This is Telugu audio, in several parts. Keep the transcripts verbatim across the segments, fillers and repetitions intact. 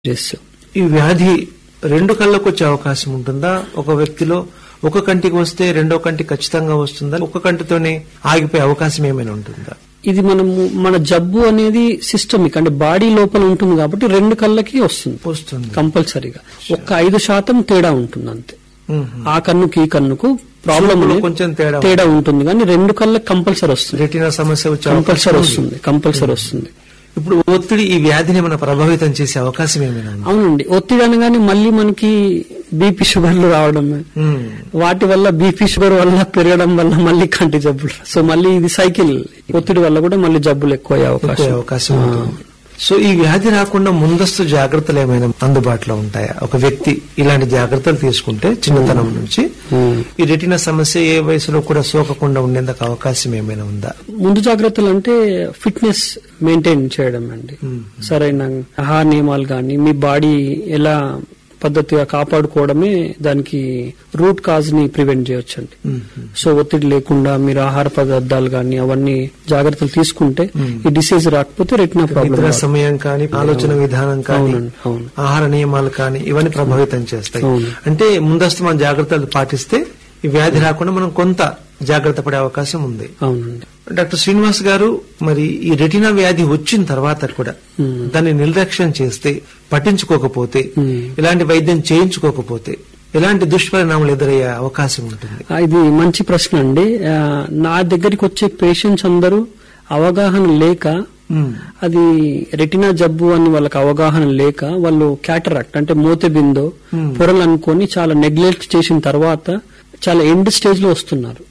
ఈ వ్యాధి రెండు కళ్ళకు వచ్చే అవకాశం ఉంటుందా? ఒక వ్యక్తిలో ఒక కంటికి వస్తే రెండో కంటి ఖచ్చితంగా వస్తుందా? ఒక కంటితోనే ఆగిపోయే అవకాశం ఏమైనా ఉంటుందా? ఇది మనము మన జబ్బు అనేది సిస్టమిక్ అంటే బాడీ లోపల ఉంటుంది కాబట్టి రెండు కళ్ళకి వస్తుంది వస్తుంది కంపల్సరీగా. ఒక్క ఐదు శాతం తేడా ఉంటుంది అంతే. ఆ కన్నుకి ఈ కన్నుకు ప్రాబ్లం కొంచెం తేడా తేడా ఉంటుంది కానీ రెండు కళ్ళకి కంపల్సరీ వస్తుంది. రెటీనా సమస్య వచ్చే కంపల్సరీ వస్తుంది కంపల్సరీ వస్తుంది. ఇప్పుడు ఒత్తిడి ఈ వ్యాధిని మన ప్రభావితం చేసే అవకాశం ఏమైనా ఉందా? అవునండి, ఒత్తిడి అనగానే మళ్ళీ మనకి బీపీ షుగర్లు రావడం, వాటి వల్ల బీపీ షుగర్ వల్ల పెరగడం వల్ల మళ్ళీ కంటి జబ్బులు. సో మళ్ళీ ఇది సైకిల్, ఒత్తిడి వల్ల కూడా మళ్ళీ జబ్బులు ఎక్కువ అయ్యే అవకాశం అవకాశం ఉంటుంది. సో ఈ వ్యాధి రాకుండా ముందస్తు జాగ్రత్తలు ఏమైనా అందుబాటులో ఉంటాయా? ఒక వ్యక్తి ఇలాంటి జాగ్రత్తలు తీసుకుంటే చిన్నతనం నుంచి ఈ రెటీనా సమస్య ఏ వయసులో కూడా సోకకుండా ఉండేందుకు అవకాశం ఏమైనా ఉందా? ముందు జాగ్రత్తలు అంటే ఫిట్నెస్ మెయింటైన్ చేయడం అండి. సరైన ఆహార నియమాలు గాని మీ బాడీ ఎలా పద్ధతిగా కాపాడుకోవడమే దానికి రూట్ కాజ్ ని ప్రివెంట్ చేయొచ్చండి. సో ఒత్తిడి లేకుండా మీరు ఆహార పదార్థాలు గాని అవన్నీ జాగ్రత్తలు తీసుకుంటే ఈ డిసీజ్ రాకపోతే రెటీనా ప్రాబ్లం. సమయం కానీ ఆలోచన విధానం కానీ ఆహార నియమాలు కానీ ఇవన్నీ ప్రభావితం చేస్తాయి. అంటే ముందస్తు మనం జాగ్రత్తలు పాటిస్తే ఈ వ్యాధి రాకుండా మనం కొంత జాగ్రత్త పడే అవకాశం ఉంది. అవునండి. డాక్టర్ శ్రీనివాస్ గారు, మరి ఈ రెటీనా వ్యాధి వచ్చిన తర్వాత కూడా దాన్ని నిర్లక్ష్యం చేస్తే, పట్టించుకోకపోతే, ఇలాంటి వైద్యం చేయించుకోకపోతే ఎలాంటి దుష్పరిణామాలు ఎదురయ్యే అవకాశం ఉంటుంది? ఇది మంచి ప్రశ్న అండి. నా దగ్గరికి వచ్చే పేషెంట్స్ అందరూ అవగాహన లేక, అది రెటీనా జబ్బు అని వాళ్ళకి అవగాహన లేక వాళ్ళు క్యాటరాక్ట్ అంటే మోతెబిందో పొరలు అనుకొని చాలా నెగ్లెక్ట్ చేసిన తర్వాత చాలా ఎండ్ స్టేజ్ లో వస్తున్నారు.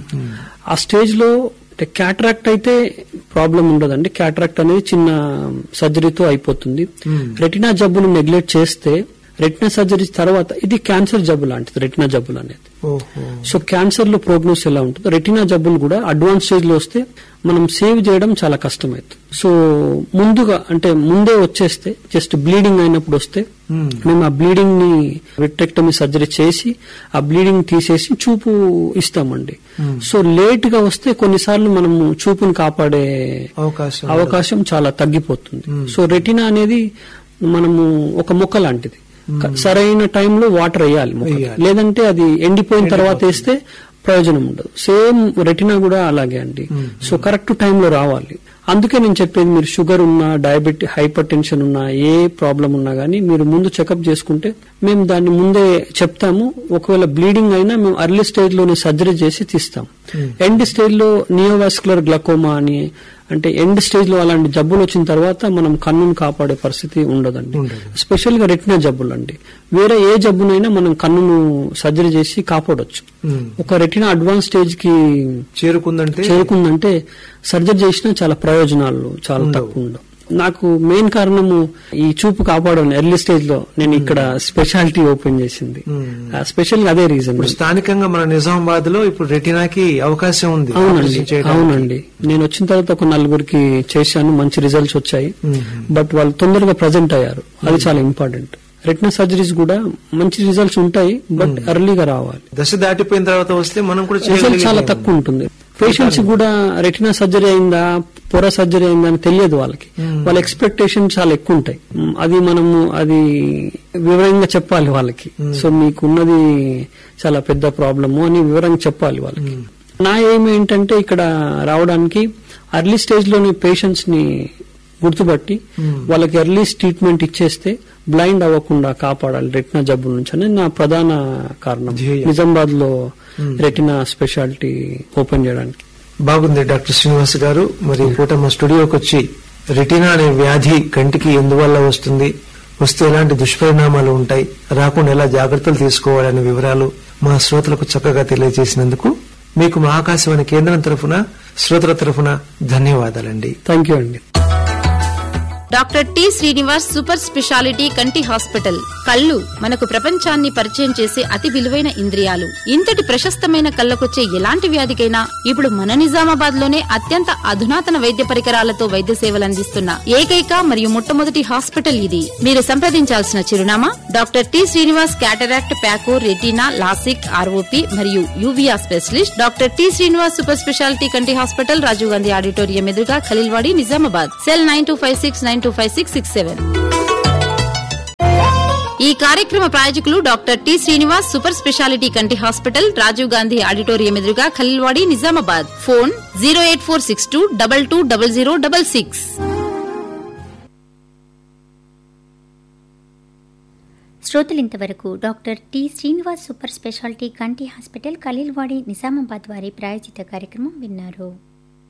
ఆ స్టేజ్ లో క్యాటరాక్ట్ అయితే ప్రాబ్లం ఉండదండి. క్యాటరాక్ట్ అనేది చిన్న సర్జరీతో అయిపోతుంది. రెటీనా జబ్బును నెగ్లెక్ట్ చేస్తే రెటీనా సర్జరీ తర్వాత ఇది క్యాన్సర్ జబ్బు లాంటిది రెటీనా జబ్బులు అనేది. సో క్యాన్సర్ లో ప్రోగ్నోస్ ఎలా ఉంటుంది, రెటీనా జబ్బులు కూడా అడ్వాన్స్ స్టేజ్ లో వస్తే మనం సేవ్ చేయడం చాలా కష్టమవుతుంది. సో ముందుగా అంటే ముందే వచ్చేస్తే జస్ట్ బ్లీడింగ్ అయినప్పుడు వస్తే మేము ఆ బ్లీడింగ్ ని విట్రెక్టమీ సర్జరీ చేసి ఆ బ్లీడింగ్ తీసేసి చూపు ఇస్తామండి. సో లేట్ గా వస్తే కొన్నిసార్లు మనము చూపును కాపాడే అవకాశం చాలా తగ్గిపోతుంది. సో రెటీనా అనేది మనము ఒక మొక్క లాంటిది. సరైన టైంలో వాటర్ వేయాలి, లేదంటే అది ఎండిపోయిన తర్వాత వేస్తే ప్రయోజనం ఉండదు. సేమ్ రెటీనా కూడా అలాగే అండి. సో కరెక్ట్ టైంలో రావాలి. అందుకే నేను చెప్పేది, మీరు షుగర్ ఉన్నా, డయాబెటిక్, హైపర్ టెన్షన్ ఉన్నా, ఏ ప్రాబ్లం ఉన్నా గానీ మీరు ముందు చెకప్ చేసుకుంటే మేము దాన్ని ముందే చెప్తాము. ఒకవేళ బ్లీడింగ్ అయినా మేము అర్లీ స్టేజ్ లోనే సర్జరీ చేసి తీస్తాం. ఎండ్ స్టేజ్ లో నియోవాస్కులర్ గ్లకోమా అని అంటే ఎండ్ స్టేజ్ లో అలాంటి జబ్బులు వచ్చిన తర్వాత మనం కన్నును కాపాడే పరిస్థితి ఉండదండి. స్పెషల్ గా రెటీనా జబ్బులు అండి. వేరే ఏ జబ్బునైనా మనం కన్నును సర్జరీ చేసి కాపాడొచ్చు. ఒక రెటీనా అడ్వాన్స్ స్టేజ్ కి చేరుకుందంటే చేరుకుందంటే సర్జరీ చేసినా చాలా ప్రయోజనాలు చాలా తక్కువ ఉండవు. నాకు మెయిన్ కారణము ఈ చూపు కాపాడడం ఎర్లీ స్టేజ్ లో నేను ఇక్కడ స్పెషాలిటీ ఓపెన్ చేసింది. స్పెషల్ గా అదే రీజన్. స్థానికంగా మన నిజామాబాద్ లో ఇప్పుడు రెటీనాకి అవకాశం ఉంది. అవునండి అవునండి నేను వచ్చిన తర్వాత ఒక నలుగురికి చేశాను, మంచి రిజల్ట్స్ వచ్చాయి. బట్ వాళ్ళు తొందరగా ప్రజెంట్ అయ్యారు, అది చాలా ఇంపార్టెంట్. రెటినా సర్జరీస్ కూడా మంచి రిజల్ట్స్ ఉంటాయి, బట్ ఎర్లీగా రావాలి. దశ దాటిపోయిన తర్వాత వస్తే మనం కూడా రిజల్ట్ చాలా తక్కువ ఉంటుంది. పేషెంట్స్ కూడా రెటినా సర్జరీ అయిందా, పొర సర్జరీ అయిందా అని తెలియదు వాళ్ళకి. వాళ్ళ ఎక్స్పెక్టేషన్ చాలా ఎక్కువ ఉంటాయి. అది మనము అది వివరంగా చెప్పాలి వాళ్ళకి. సో మీకున్నది చాలా పెద్ద ప్రాబ్లము అని వివరంగా చెప్పాలి వాళ్ళకి. నా ఎయిమ్ ఏంటంటే ఇక్కడ రావడానికి అర్లీ స్టేజ్ లోని పేషెంట్స్ ని గుర్తుపట్టి వాళ్ళకి ఎర్లీ ట్రీట్మెంట్ ఇచ్చేస్తే బ్లైండ్ అవ్వకుండా కాపాడాలి రెటినా జబ్బుల నుంచి అనేది నా ప్రధాన కారణం నిజామాబాద్ లో రెటినా స్పెషాలిటీ ఓపెన్ చేయడానికి. బాగుంది డాక్టర్ శ్రీనివాస్ గారు. మరి పూట మా స్టూడియోకి వచ్చి రెటినా అనే వ్యాధి కంటికి ఎందువల్ల వస్తుంది, వస్తే ఎలాంటి దుష్పరిణామాలు ఉంటాయి, రాకుండా ఎలా జాగ్రత్తలు తీసుకోవాలనే వివరాలు మా శ్రోతలకు చక్కగా తెలియజేసినందుకు మీకు మా ఆకాశవాణి కేంద్రం తరఫున, శ్రోతల తరఫున ధన్యవాదాలండి. థ్యాంక్ యూ అండి. Doctor T Srinivas super speciality కంటి హాస్పిటల్. కళ్ళు మనకు ప్రపంచాన్ని పరిచయం చేసే అతి విలువైన ఇంద్రియాలు. ఇంతటి ప్రశస్తమైన కళ్ళకొచ్చే ఎలాంటి వ్యాధికైనా ఇప్పుడు మన నిజామాబాద్ లోనే అత్యంత అధునాతన వైద్య పరికరాలతో వైద్య సేవలు అందిస్తున్న ఏకైక మరియు మొట్టమొదటి హాస్పిటల్ ఇది. మీరు సంప్రదించాల్సిన చిరునామా doctor T Srinivas cataract, phaco, retina, LASIK, ROP మరియు uvea specialist. Doctor T Srinivas super speciality కంటి హాస్పిటల్, రాజీవ్ గాంధీ ఆడిటోరియం ఎదురుగా, Khaleelwadi, Nizamabad. Cell nine two five six nine two five six six seven. ఈ కార్యక్రమ ప్రాయోజకులు doctor T Srinivas super speciality కంటి హాస్పిటల్, రాజీవ్ గాంధీ ఆడిటోరియం ఎదురుగా, Khaleelwadi, Nizamabad. Phone zero eight four six two double two double zero double six. శ్రోతలింతవరకు doctor T Srinivas super speciality కంటి హాస్పిటల్, ఖలీల్వాడి, నిజామాబాద్ వారి ప్రాయోజిత కార్యక్రమం విన్నారు.